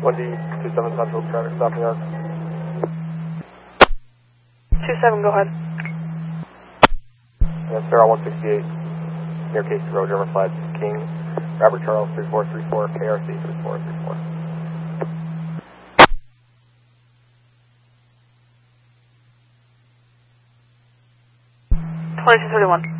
1D27 Central traffic stopping yard. 27, go ahead. Yes, sir, on 168, near Casey Road, German flag, King, Robert Charles, 3434, KRC 3434. 2231.